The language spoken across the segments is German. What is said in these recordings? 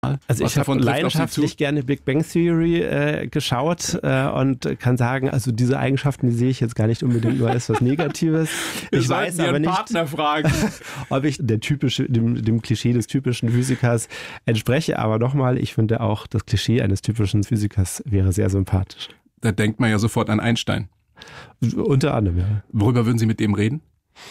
Also ich habe leidenschaftlich gerne Big Bang Theory geschaut und kann sagen, also diese Eigenschaften, die sehe ich jetzt gar nicht unbedingt nur als was Negatives. Ich weiß aber nicht, Partner fragen, ob ich dem Klischee des typischen Physikers entspreche. Aber nochmal, ich finde auch, das Klischee eines typischen Physikers wäre sehr sympathisch. Da denkt man ja sofort an Einstein. Unter anderem, ja. Worüber würden Sie mit dem reden?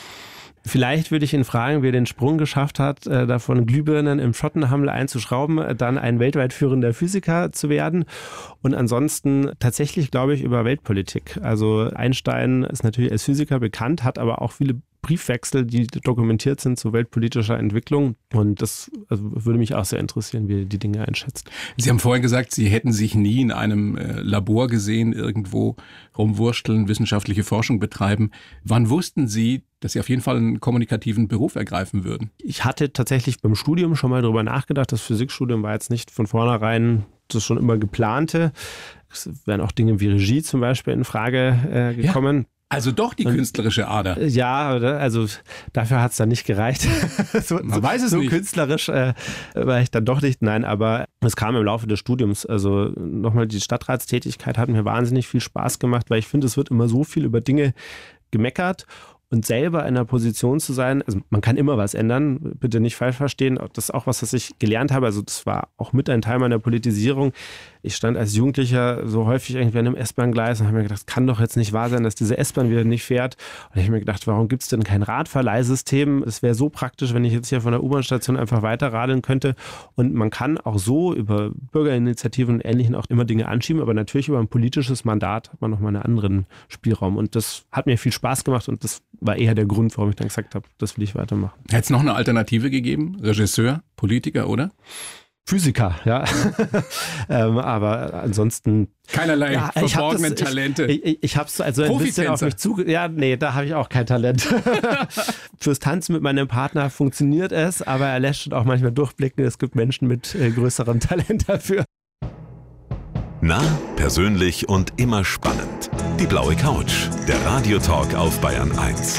Vielleicht würde ich ihn fragen, wie er den Sprung geschafft hat, davon Glühbirnen im Schottenhammel einzuschrauben, dann ein weltweit führender Physiker zu werden. Und ansonsten tatsächlich, glaube ich, über Weltpolitik. Also Einstein ist natürlich als Physiker bekannt, hat aber auch viele Briefwechsel, die dokumentiert sind zu weltpolitischer Entwicklung. Und das würde mich auch sehr interessieren, wie er die Dinge einschätzt. Sie haben vorhin gesagt, Sie hätten sich nie in einem Labor gesehen, irgendwo rumwursteln, wissenschaftliche Forschung betreiben. Wann wussten Sie, dass Sie auf jeden Fall einen kommunikativen Beruf ergreifen würden? Ich hatte tatsächlich beim Studium schon mal darüber nachgedacht. Das Physikstudium war jetzt nicht von vornherein das schon immer geplante. Es wären auch Dinge wie Regie zum Beispiel in Frage gekommen. Ja. Also doch die künstlerische Ader. Ja, also dafür hat es dann nicht gereicht. Man weiß es so nicht. Künstlerisch war ich dann doch nicht. Nein, aber es kam im Laufe des Studiums. Also nochmal, die Stadtratstätigkeit hat mir wahnsinnig viel Spaß gemacht, weil ich finde, es wird immer so viel über Dinge gemeckert. Und selber in einer Position zu sein, also man kann immer was ändern, bitte nicht falsch verstehen, das ist auch was ich gelernt habe, also das war auch mit ein Teil meiner Politisierung. Ich stand als Jugendlicher so häufig irgendwie an einem S-Bahn-Gleis und habe mir gedacht, kann doch jetzt nicht wahr sein, dass diese S-Bahn wieder nicht fährt. Und ich habe mir gedacht, warum gibt es denn kein Radverleihsystem? Es wäre so praktisch, wenn ich jetzt hier von der U-Bahn-Station einfach weiter radeln könnte. Und man kann auch so über Bürgerinitiativen und Ähnlichem auch immer Dinge anschieben, aber natürlich über ein politisches Mandat hat man nochmal einen anderen Spielraum. Und das hat mir viel Spaß gemacht und das war eher der Grund, warum ich dann gesagt habe, das will ich weitermachen. Hätte es noch eine Alternative gegeben? Regisseur, Politiker, oder? Physiker, ja. Aber ansonsten... Keinerlei verborgenen Talente. Ich habe es also ein bisschen auf mich Ja, nee, da habe ich auch kein Talent. Fürs Tanzen mit meinem Partner funktioniert es, aber er lässt schon auch manchmal durchblicken. Es gibt Menschen mit größerem Talent dafür. Nah, persönlich und immer spannend. Die blaue Couch, der Radiotalk auf Bayern 1.